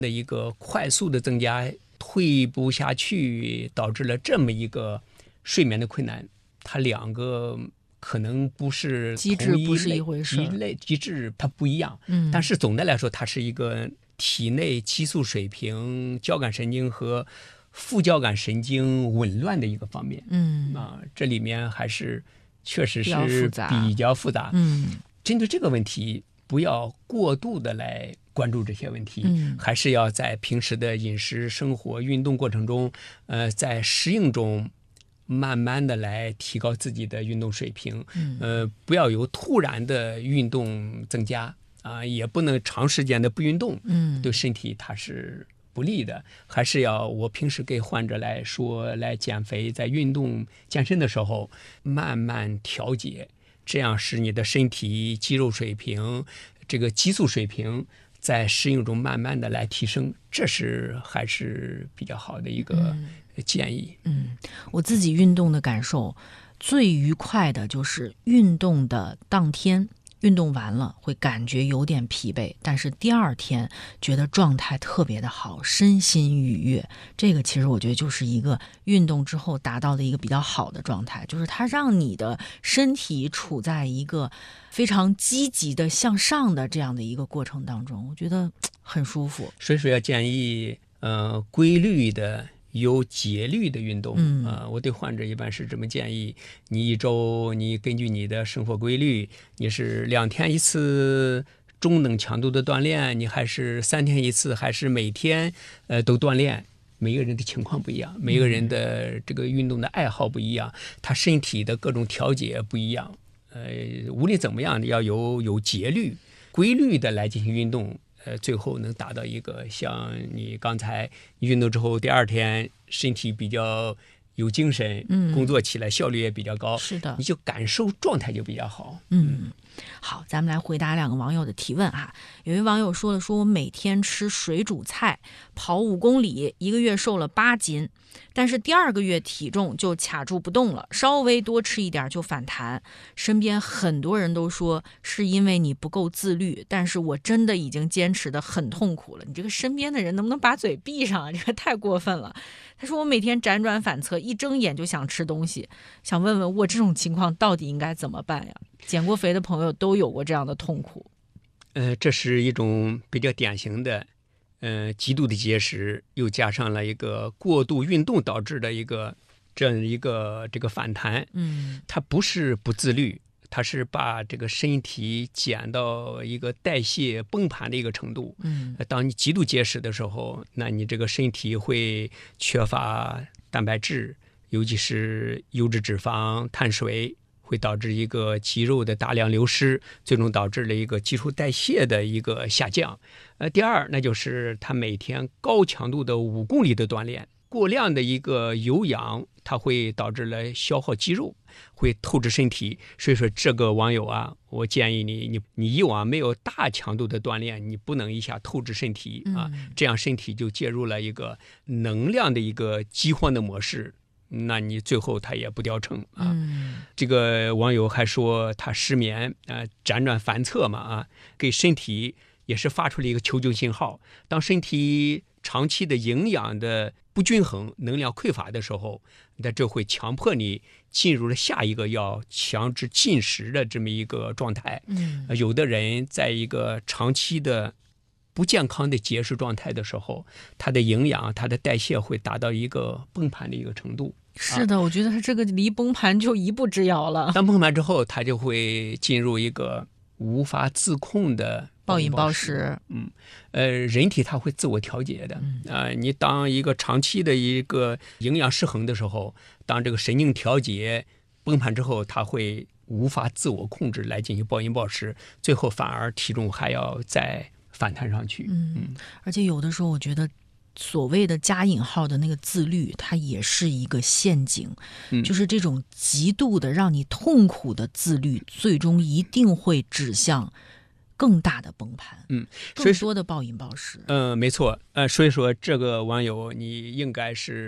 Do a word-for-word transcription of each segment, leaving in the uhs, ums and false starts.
的一个快速的增加，退不下去，导致了这么一个睡眠的困难。它两个可能不是机制不是一回事， 一类机制它不一样。 嗯， 但是总的来说，它是一个体内激素水平、交感神经和副交感神经紊乱的一个方面。 嗯啊，这里面还是确实是比较复杂。 嗯， 针对这个问题，不要过度的来关注这些问题， 嗯， 还是要在平时的饮食、生活、运动过程中，呃，在适应中，慢慢的来提高自己的运动水平。 嗯， 呃，不要有突然的运动增加啊，也不能长时间的不运动， 嗯， 对身体它是不利的。还是要我平时给患者来说，来减肥，在运动健身的时候，慢慢调节。这样使你的身体肌肉水平、这个激素水平在适应中慢慢的来提升，这是还是比较好的一个建议。 嗯，我自己运动的感受最愉快的就是运动的当天，运动完了会感觉有点疲惫，但是第二天觉得状态特别的好，身心愉悦。这个其实我觉得就是一个运动之后达到的一个比较好的状态，就是它让你的身体处在一个非常积极的向上的这样的一个过程当中，我觉得很舒服。 所以说要建议呃规律的有节律的运动。 嗯呃，我对患者一般是这么建议：你一周你根据你的生活规律，你是两天一次中等强度的锻炼，你还是三天一次，还是每天呃都锻炼？每个人的情况不一样，每个人的这个运动的爱好不一样，他身体的各种调节不一样。呃，无论怎么样，要有有节律、规律的来进行运动。呃，最后能达到一个像你刚才运动之后第二天身体比较有精神， 嗯， 工作起来效率也比较高， 是的， 你就感受状态就比较好。 嗯，好，咱们来回答两个网友的提问哈。有一网友说了，说我每天吃水煮菜，跑五公里，一个月瘦了八斤，但是第二个月体重就卡住不动了，稍微多吃一点就反弹。身边很多人都说是因为你不够自律，但是我真的已经坚持得很痛苦了。你这个身边的人能不能把嘴闭上啊？这个太过分了。他说我每天辗转反侧，一睁眼就想吃东西，想问问我这种情况到底应该怎么办呀？减过肥的朋友都有过这样的痛苦。 呃，这是一种比较典型的呃极度的节食，又加上了一个过度运动导致的一个这样一个这个反弹。 嗯， 它不是不自律，它是把这个身体减到一个代谢崩盘的一个程度。 嗯， 当你极度节食的时候，那你这个身体会缺乏蛋白质，尤其是优质脂肪、碳水，会导致一个肌肉的大量流失，最终导致了一个基础代谢的一个下降。呃，第二，那就是他每天高强度的五公里的锻炼，过量的一个有氧，它会导致了消耗肌肉，会透支身体。所以说，这个网友啊，我建议你，你你以往没有大强度的锻炼，你不能一下透支身体啊， 嗯、 这样身体就介入了一个能量的一个饥荒的模式。那你最后他也不掉秤啊。 嗯、 这个网友还说他失眠啊、呃，辗转反侧嘛啊，给身体也是发出了一个求救信号。当身体长期的营养的不均衡、能量匮乏的时候，那这会强迫你进入了下一个要强制进食的这么一个状态。 嗯， 呃、有的人在一个长期的不健康的节食状态的时候，他的营养、他的代谢会达到一个崩盘的一个程度。 是的，我觉得他这个离崩盘就一步之遥了。 当崩盘之后，他就会进入一个无法自控的暴饮暴食。 食。 嗯，呃，人体它会自我调节的。 嗯、 呃，你当一个长期的一个营养失衡的时候，当这个神经调节崩盘之后，它会无法自我控制来进行暴饮暴食，最后反而体重还要再反弹上去。 嗯， 嗯， 而且有的时候我觉得所谓的加引号的那个自律，它也是一个陷阱。 嗯， 就是这种极度的让你痛苦的自律，最终一定会指向更大的崩盘。 嗯，所以更多的暴饮暴食。 嗯、呃，没错。呃，所以说这个网友你应该是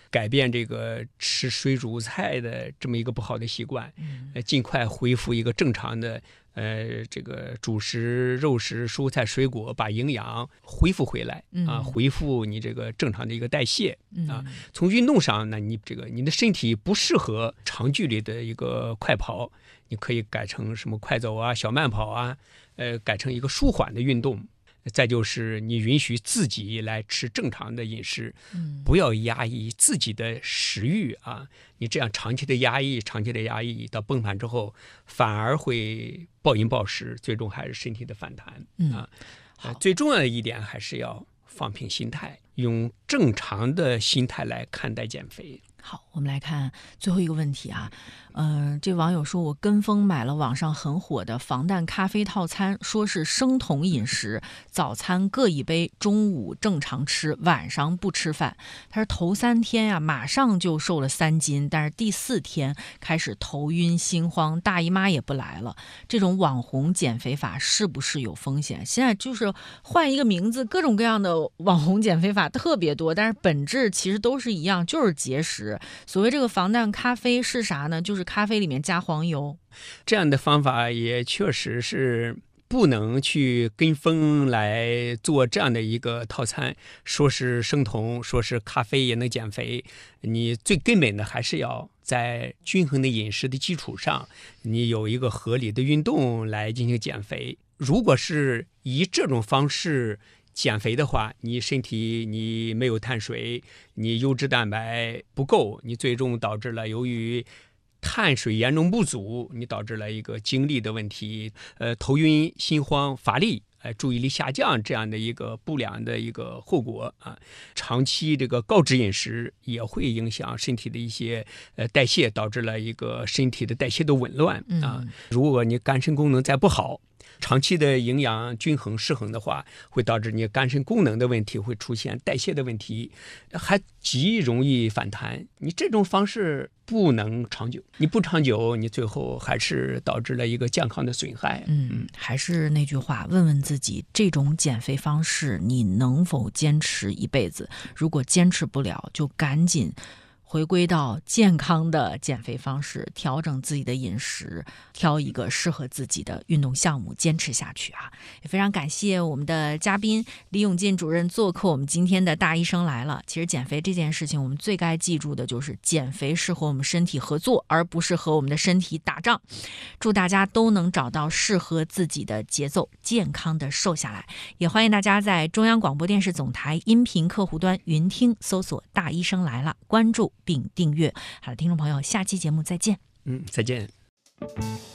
改变这个吃水煮菜的这么一个不好的习惯，呃，尽快恢复一个正常的呃这个主食、肉食、蔬菜、水果，把营养恢复回来啊，恢复你这个正常的一个代谢啊。从运动上呢，你这个你的身体不适合长距离的一个快跑，你可以改成什么快走啊、小慢跑啊，呃，改成一个舒缓的运动。再就是你允许自己来吃正常的饮食，不要压抑自己的食欲啊！你这样长期的压抑，长期的压抑到崩盘之后，反而会暴饮暴食，最终还是身体的反弹啊！呃，最重要的一点还是要放平心态，用正常的心态来看待减肥。 好，我们来看最后一个问题啊，呃，这网友说，我跟风买了网上很火的防弹咖啡套餐，说是生酮饮食，早餐各一杯，中午正常吃，晚上不吃饭。他说头三天呀、啊，马上就瘦了三斤，但是第四天开始头晕心慌，大姨妈也不来了。这种网红减肥法是不是有风险？现在就是换一个名字，各种各样的网红减肥法特别多，但是本质其实都是一样，就是节食。所谓这个防弹咖啡是啥呢？就是咖啡里面加黄油。 这样的方法也确实是不能去跟风来做这样的一个套餐，说是生酮，说是咖啡也能减肥。你最根本的还是要在均衡的饮食的基础上，你有一个合理的运动来进行减肥。如果是以这种方式减肥的话，你身体你没有碳水，你优质蛋白不够，你最终导致了由于碳水严重不足，你导致了一个精力的问题，呃，头晕、心慌、乏力，呃，注意力下降这样的一个不良的一个后果啊。长期这个高脂饮食也会影响身体的一些呃代谢，导致了一个身体的代谢的紊乱啊。如果你肝肾功能再不好，长期的营养均衡失衡的话，会导致你肝肾功能的问题，会出现代谢的问题，还极容易反弹。你这种方式不能长久，你不长久，你最后还是导致了一个健康的损害。 嗯，还是那句话，问问自己，这种减肥方式你能否坚持一辈子？如果坚持不了，就赶紧回归到健康的减肥方式，调整自己的饮食，挑一个适合自己的运动项目，坚持下去啊！也非常感谢我们的嘉宾李永进主任做客我们今天的大医生来了。其实减肥这件事情，我们最该记住的就是减肥是和我们身体合作，而不是和我们的身体打仗。祝大家都能找到适合自己的节奏，健康的瘦下来。也欢迎大家在中央广播电视总台音频客户端云听搜索大医生来了，关注并订阅。好的，听众朋友，下期节目再见。 嗯，再见。